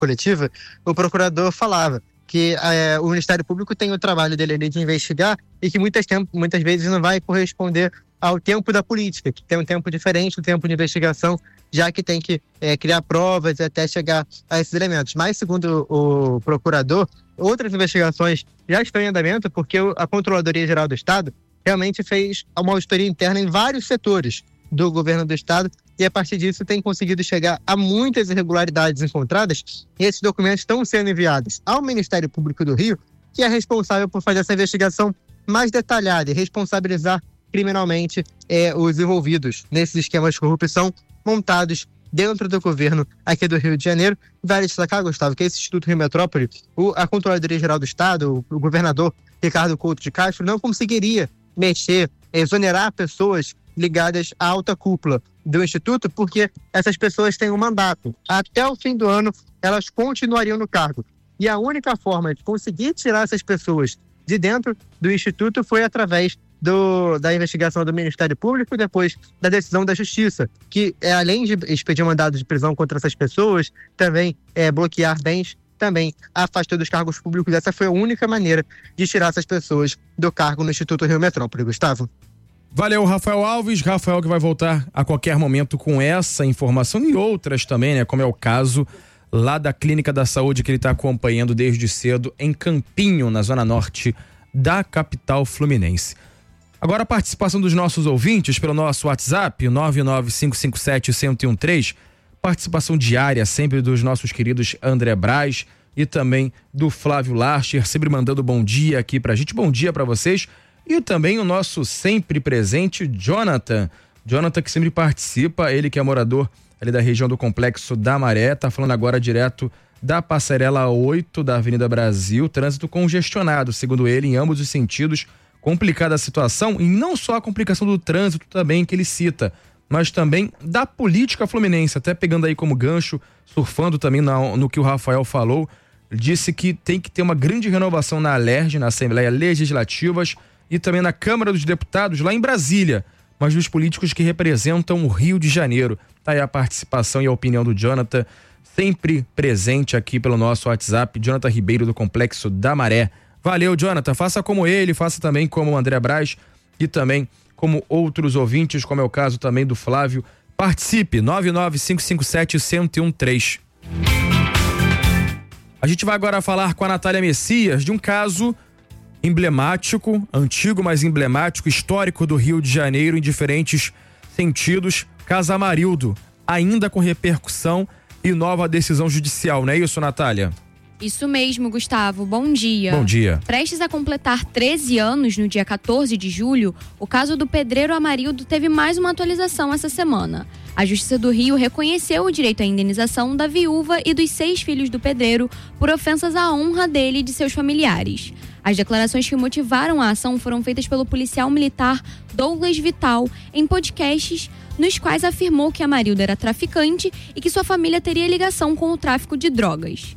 coletiva, o procurador falava que o Ministério Público tem o trabalho dele ali de investigar e que muitas vezes não vai corresponder ao tempo da política, que tem um tempo diferente do tempo de investigação, já que tem que criar provas até chegar a esses elementos. Mas, segundo o procurador, outras investigações já estão em andamento, porque a Controladoria Geral do Estado realmente fez uma auditoria interna em vários setores do governo do Estado e, a partir disso, tem conseguido chegar a muitas irregularidades encontradas, e esses documentos estão sendo enviados ao Ministério Público do Rio, que é responsável por fazer essa investigação mais detalhada e responsabilizar criminalmente os envolvidos nesses esquemas de corrupção montados dentro do governo aqui do Rio de Janeiro. Vale destacar, Gustavo, que esse Instituto Rio Metrópole, a Controladoria Geral do Estado, o governador Ricardo Couto de Castro, não conseguiria mexer, exonerar pessoas ligadas à alta cúpula do Instituto, porque essas pessoas têm um mandato. Até o fim do ano, elas continuariam no cargo. E a única forma de conseguir tirar essas pessoas de dentro do Instituto foi através da investigação do Ministério Público e depois da decisão da Justiça, que além de expedir mandado de prisão contra essas pessoas, também bloquear bens, também afastou dos cargos públicos. Essa foi a única maneira de tirar essas pessoas do cargo no Instituto Rio Metrópole. Gustavo. Valeu, Rafael Alves. Rafael que vai voltar a qualquer momento com essa informação e outras também, né? Como é o caso lá da Clínica da Saúde que ele está acompanhando desde cedo em Campinho, na zona norte da capital fluminense. Agora a participação dos nossos ouvintes pelo nosso WhatsApp, 99557-1013, participação diária sempre dos nossos queridos André Braz e também do Flávio Larcher, sempre mandando bom dia aqui pra gente, bom dia pra vocês, e também o nosso sempre presente Jonathan que sempre participa, ele que é morador ali da região do Complexo da Maré, tá falando agora direto da Passarela 8 da Avenida Brasil, trânsito congestionado, segundo ele, em ambos os sentidos, complicada a situação, e não só a complicação do trânsito também que ele cita, mas também da política fluminense, até pegando aí como gancho, surfando também no que o Rafael falou, disse que tem que ter uma grande renovação na ALERJ, na Assembleia Legislativa e também na Câmara dos Deputados, lá em Brasília, mas dos políticos que representam o Rio de Janeiro. Tá aí a participação e a opinião do Jonathan, sempre presente aqui pelo nosso WhatsApp, Jonathan Ribeiro do Complexo da Maré. Valeu, Jonathan, faça como ele, faça também como o André Braz e também como outros ouvintes, como é o caso também do Flávio. Participe, 99557-1013. A gente vai agora falar com a Natália Messias de um caso emblemático, antigo, mas emblemático, histórico do Rio de Janeiro em diferentes sentidos. Caso Amarildo, ainda com repercussão e nova decisão judicial, não é isso, Natália? Isso mesmo, Gustavo. Bom dia. Bom dia. Prestes a completar 13 anos, no dia 14 de julho, o caso do pedreiro Amarildo teve mais uma atualização essa semana. A Justiça do Rio reconheceu o direito à indenização da viúva e dos 6 filhos do pedreiro por ofensas à honra dele e de seus familiares. As declarações que motivaram a ação foram feitas pelo policial militar Douglas Vital em podcasts nos quais afirmou que Amarildo era traficante e que sua família teria ligação com o tráfico de drogas.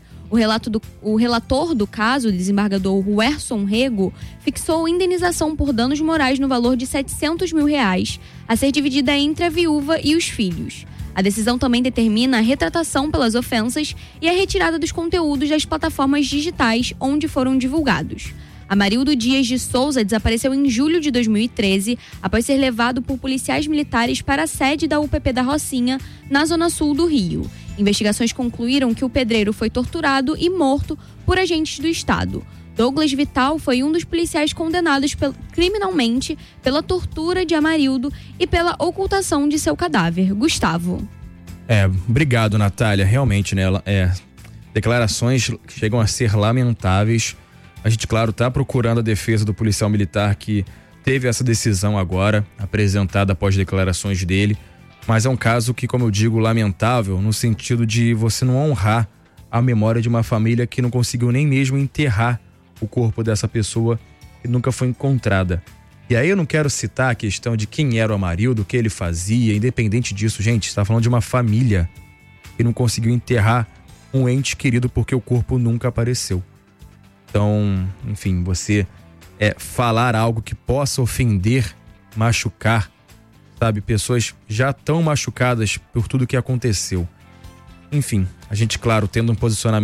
O relator do caso, o desembargador Werson Rego, fixou indenização por danos morais no valor de R$700 mil, a ser dividida entre a viúva e os filhos. A decisão também determina a retratação pelas ofensas e a retirada dos conteúdos das plataformas digitais onde foram divulgados. Amarildo Dias de Souza desapareceu em julho de 2013, após ser levado por policiais militares para a sede da UPP da Rocinha, na zona sul do Rio. Investigações concluíram que o pedreiro foi torturado e morto por agentes do Estado. Douglas Vital foi um dos policiais condenados criminalmente pela tortura de Amarildo e pela ocultação de seu cadáver. Gustavo. Obrigado, Natália. Realmente, né? Declarações que chegam a ser lamentáveis. A gente, claro, tá procurando a defesa do policial militar que teve essa decisão agora, apresentada após declarações dele. Mas é um caso que, como eu digo, lamentável, no sentido de você não honrar a memória de uma família que não conseguiu nem mesmo enterrar o corpo dessa pessoa que nunca foi encontrada. E aí eu não quero citar a questão de quem era o Amarildo, o que ele fazia, independente disso, gente, está falando de uma família que não conseguiu enterrar um ente querido porque o corpo nunca apareceu. Então, enfim, você falar algo que possa ofender, machucar, sabe? Pessoas já tão machucadas por tudo que aconteceu. Enfim, a gente, claro, tendo um posicionamento